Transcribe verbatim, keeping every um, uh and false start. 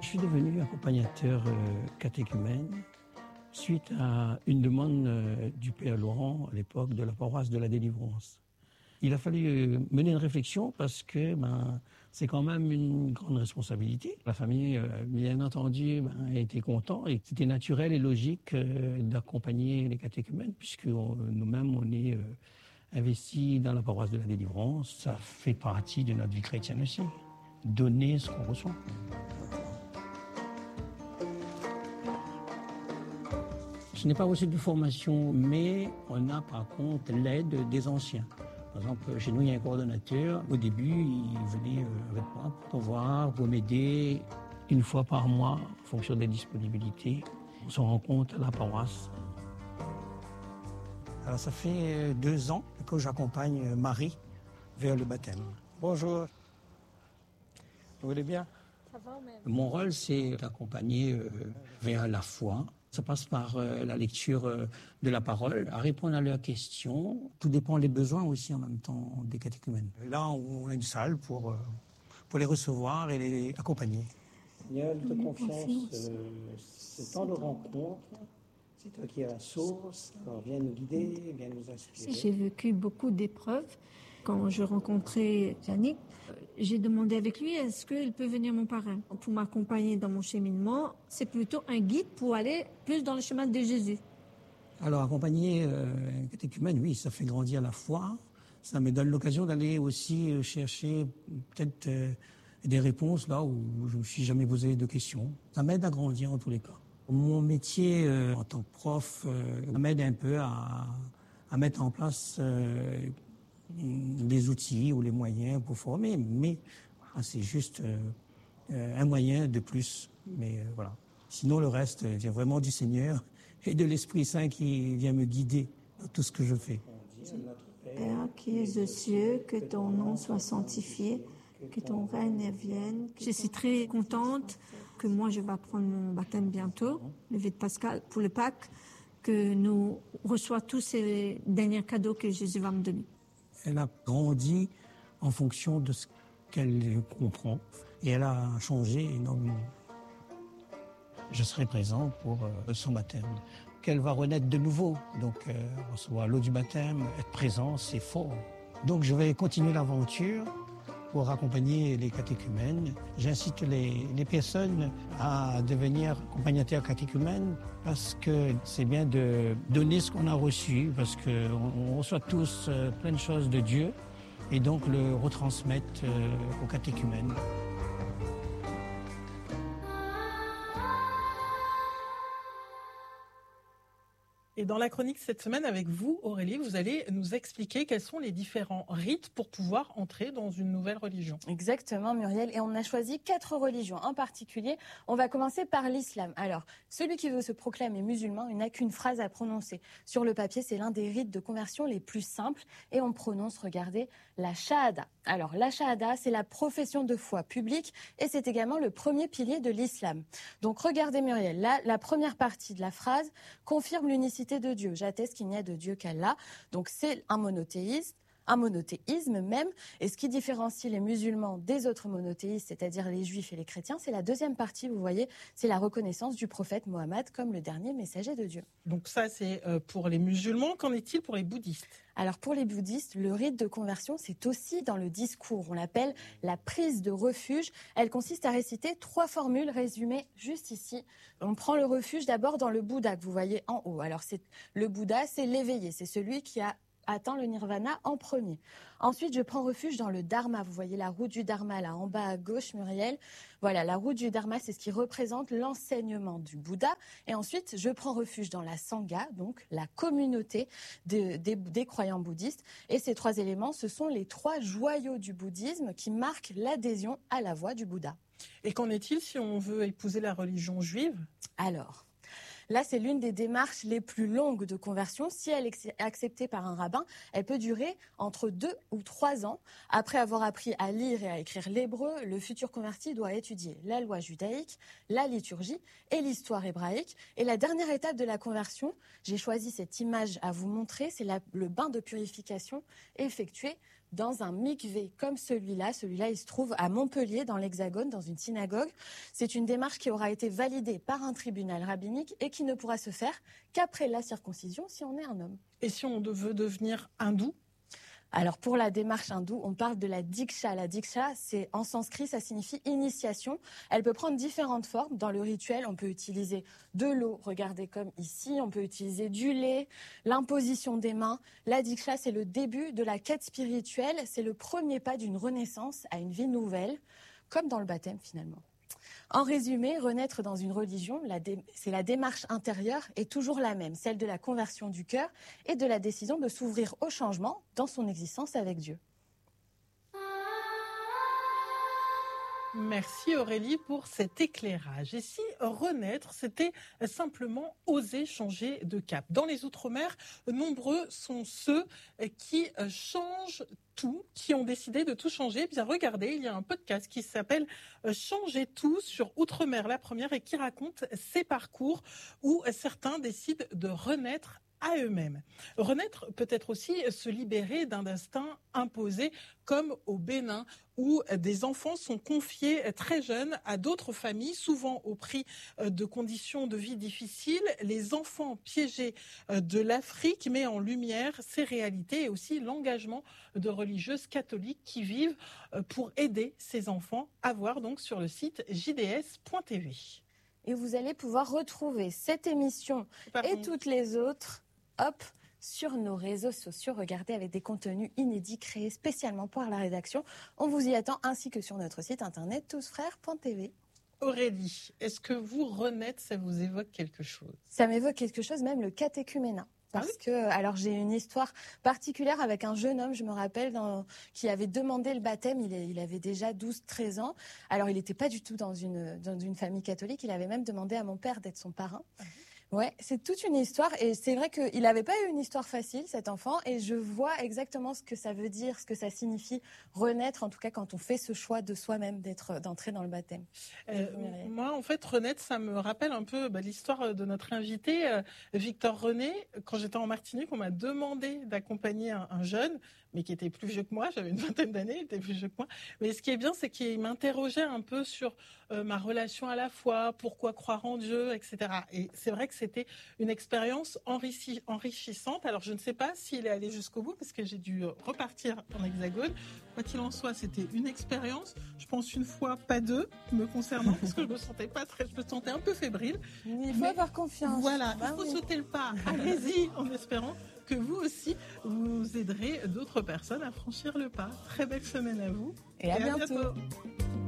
suis devenu accompagnateur euh, catéchumène suite à une demande euh, du Père Laurent à l'époque de la paroisse de la Délivrance. Il a fallu euh, mener une réflexion parce que ben, c'est quand même une grande responsabilité. La famille, euh, bien entendu, ben, a été contente et c'était naturel et logique euh, d'accompagner les catéchumènes puisque on, nous-mêmes, on est euh, investis dans la paroisse de la Délivrance. Ça fait partie de notre vie chrétienne aussi. Donner ce qu'on reçoit. Je n'ai pas reçu de formation, mais on a par contre l'aide des anciens. Par exemple, chez nous, il y a un coordonnateur. Au début, il venait avec moi pour voir, pour m'aider une fois par mois, en fonction des disponibilités. On se rencontre à la paroisse. Alors, ça fait deux ans que j'accompagne Marie vers le baptême. Bonjour. Vous allez bien? Ça va ou même? Mon rôle, c'est d'accompagner euh, vers la foi. Ça passe par euh, la lecture euh, de la parole, à répondre à leurs questions. Tout dépend des besoins aussi en même temps des catéchumènes. Là, on a une salle pour, euh, pour les recevoir et les accompagner. Seigneur, de confiance, euh, ce temps de rencontre, c'est toi qui es la source. Alors viens nous guider, viens nous inspirer. J'ai vécu beaucoup d'épreuves. Quand je rencontrais Yannick, j'ai demandé avec lui, est-ce qu'il peut venir mon parrain pour m'accompagner dans mon cheminement? C'est plutôt un guide pour aller plus dans le chemin de Jésus. Alors, accompagner euh, un catéchumène, oui, ça fait grandir la foi. Ça me donne l'occasion d'aller aussi euh, chercher peut-être euh, des réponses là où je ne me suis jamais posé de questions. Ça m'aide à grandir en tous les cas. Mon métier euh, en tant que prof euh, m'aide un peu à, à mettre en place euh, les outils ou les moyens pour former, mais c'est juste euh, un moyen de plus. Mais euh, voilà. Sinon, le reste vient vraiment du Seigneur et de l'Esprit Saint qui vient me guider dans tout ce que je fais. Père qui es aux cieux, que ton nom soit sanctifié, que ton règne vienne. Je suis très contente que moi je vais prendre mon baptême bientôt, le Vœu de Pascal, pour le Pâques, que nous reçoivons tous ces derniers cadeaux que Jésus va me donner. Elle a grandi en fonction de ce qu'elle comprend et elle a changé énormément. Je serai présent pour euh, son baptême, qu'elle va renaître de nouveau. Donc euh, recevoir l'eau du baptême, être présent, c'est fort. Donc je vais continuer l'aventure pour accompagner les catéchumènes. J'incite les, les personnes à devenir accompagnateurs catéchumènes parce que c'est bien de donner ce qu'on a reçu, parce qu'on on reçoit tous euh, plein de choses de Dieu et donc le retransmettre euh, aux catéchumènes. Et dans la chronique cette semaine avec vous, Aurélie, vous allez nous expliquer quels sont les différents rites pour pouvoir entrer dans une nouvelle religion. Exactement, Muriel. Et on a choisi quatre religions en particulier. On va commencer par l'islam. Alors, celui qui veut se proclamer musulman, il n'a qu'une phrase à prononcer. Sur le papier, c'est l'un des rites de conversion les plus simples. Et on prononce, regardez, la shahada. Alors, la shahada, c'est la profession de foi publique et c'est également le premier pilier de l'islam. Donc, regardez, Muriel, là, la première partie de la phrase confirme l'unicité de Dieu. J'atteste qu'il n'y a de Dieu qu'Allah. Donc c'est un monothéiste, un monothéisme même. Et ce qui différencie les musulmans des autres monothéistes, c'est-à-dire les juifs et les chrétiens, c'est la deuxième partie, vous voyez, c'est la reconnaissance du prophète Mohammed comme le dernier messager de Dieu. Donc ça, c'est pour les musulmans. Qu'en est-il pour les bouddhistes ? Alors pour les bouddhistes, le rite de conversion, c'est aussi dans le discours. On l'appelle la prise de refuge. Elle consiste à réciter trois formules résumées juste ici. On prend le refuge d'abord dans le Bouddha que vous voyez en haut. Alors c'est le Bouddha, c'est l'éveillé, c'est celui qui a atteint le nirvana en premier. Ensuite, je prends refuge dans le dharma. Vous voyez la roue du dharma là en bas à gauche, Muriel. Voilà, la roue du dharma, c'est ce qui représente l'enseignement du Bouddha. Et ensuite, je prends refuge dans la sangha, donc la communauté de, des, des croyants bouddhistes. Et ces trois éléments, ce sont les trois joyaux du bouddhisme qui marquent l'adhésion à la voie du Bouddha. Et qu'en est-il si on veut épouser la religion juive ? Alors, là, c'est l'une des démarches les plus longues de conversion. Si elle est acceptée par un rabbin, elle peut durer entre deux ou trois ans. Après avoir appris à lire et à écrire l'hébreu, le futur converti doit étudier la loi judaïque, la liturgie et l'histoire hébraïque. Et la dernière étape de la conversion, j'ai choisi cette image à vous montrer, c'est la, le bain de purification effectué dans un mikvé comme celui-là. Celui-là, il se trouve à Montpellier, dans l'Hexagone, dans une synagogue. C'est une démarche qui aura été validée par un tribunal rabbinique et qui ne pourra se faire qu'après la circoncision si on est un homme. Et si on veut devenir hindou ? Alors pour la démarche hindoue, on parle de la diksha. La diksha, c'est en sanskrit, ça signifie initiation. Elle peut prendre différentes formes. Dans le rituel, on peut utiliser de l'eau, regardez comme ici. On peut utiliser du lait, l'imposition des mains. La diksha, c'est le début de la quête spirituelle. C'est le premier pas d'une renaissance à une vie nouvelle, comme dans le baptême finalement. En résumé, renaître dans une religion, la dé... c'est la démarche intérieure est toujours la même, celle de la conversion du cœur et de la décision de s'ouvrir au changement dans son existence avec Dieu. Merci Aurélie pour cet éclairage. Et si renaître, c'était simplement oser changer de cap ? Dans les Outre-mer, nombreux sont ceux qui changent tout, qui ont décidé de tout changer. Eh bien, regardez, il y a un podcast qui s'appelle « Changer tout » sur Outre-mer, la première, et qui raconte ces parcours où certains décident de renaître à eux-mêmes. Renaître peut être aussi se libérer d'un destin imposé, comme au Bénin, où des enfants sont confiés très jeunes à d'autres familles, souvent au prix de conditions de vie difficiles. Les enfants piégés de l'Afrique met en lumière ces réalités et aussi l'engagement de religieuses catholiques qui vivent pour aider ces enfants, à voir donc sur le site j d s point t v. Et vous allez pouvoir retrouver cette émission Pardon. et toutes les autres hop, sur nos réseaux sociaux. Regardez, avec des contenus inédits créés spécialement pour la rédaction. On vous y attend, ainsi que sur notre site internet tous frères point t v. Aurélie, est-ce que vous renaître, ça vous évoque quelque chose ? Ça m'évoque quelque chose, même le catéchuménat. Parce ah oui que, alors j'ai une histoire particulière avec un jeune homme, je me rappelle, dans, qui avait demandé le baptême. Il, il avait déjà douze treize ans. Alors il n'était pas du tout dans une, dans une famille catholique. Il avait même demandé à mon père d'être son parrain. Ah oui. Ouais, c'est toute une histoire et c'est vrai qu'il n'avait pas eu une histoire facile, cet enfant, et je vois exactement ce que ça veut dire, ce que ça signifie renaître, en tout cas quand on fait ce choix de soi-même d'être, d'entrer dans le baptême. Euh, moi, en fait, renaître, ça me rappelle un peu bah, l'histoire de notre invité, euh, Victor René. Quand j'étais en Martinique, on m'a demandé d'accompagner un, un jeune, mais qui était plus vieux que moi, j'avais une vingtaine d'années, il était plus vieux que moi. Mais ce qui est bien, c'est qu'il m'interrogeait un peu sur euh, ma relation à la foi, pourquoi croire en Dieu, et cetera. Et c'est vrai que c'était une expérience enrichi- enrichissante. Alors, je ne sais pas s'il est allé jusqu'au bout, parce que j'ai dû repartir en Hexagone. Quoi qu'il en soit, c'était une expérience. Je pense une fois, pas deux, me concernant, parce que je me sentais pas très, je me sentais un peu fébrile. Il faut Mais avoir confiance. Voilà, bah, il faut oui. sauter le pas. Allez-y, en espérant que vous aussi, vous aiderez d'autres personnes à franchir le pas. Très belle semaine à vous. Et à, et bientôt. à bientôt.